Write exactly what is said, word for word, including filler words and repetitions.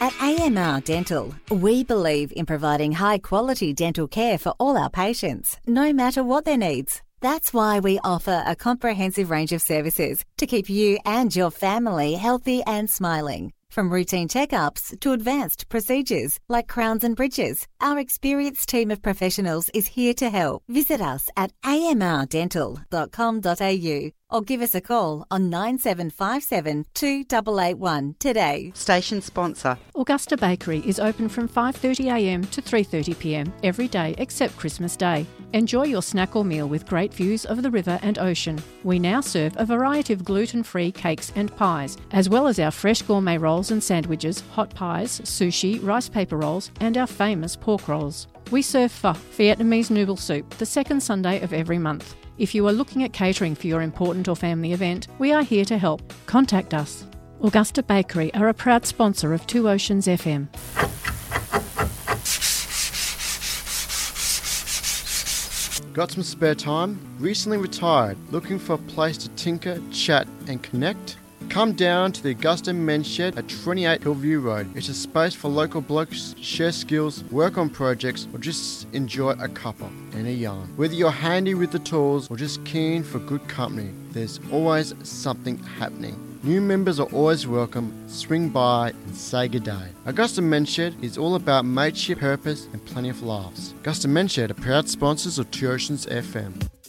At A M R Dental, we believe in providing high-quality dental care for all our patients, no matter what their needs. That's why we offer a comprehensive range of services to keep you and your family healthy and smiling. From routine checkups to advanced procedures like crowns and bridges, our experienced team of professionals is here to help. Visit us at a m r dental dot com dot a u or give us a call on nine seven five seven two eight eight one today. Station sponsor. Augusta Bakery is open from five thirty a m to three thirty p m every day except Christmas Day. Enjoy your snack or meal with great views of the river and ocean. We now serve a variety of gluten-free cakes and pies, as well as our fresh gourmet rolls and sandwiches, hot pies, sushi, rice paper rolls, and our famous pork rolls. We serve pho, Vietnamese noodle soup, the second Sunday of every month. If you are looking at catering for your important or family event, we are here to help. Contact us. Augusta Bakery are a proud sponsor of Two Oceans F M. Got some spare time? Recently retired, looking for a place to tinker, chat and connect? Come down to the Augusta Men's Shed at twenty-eight Hillview Road. It's a space for local blokes, share skills, work on projects or just enjoy a cuppa and a yarn. Whether you're handy with the tools or just keen for good company, there's always something happening. New members are always welcome. Swing by and say good day. Augusta Men's Shed is all about mateship, purpose and plenty of laughs. Augusta Men's Shed are proud sponsors of Two Oceans F M.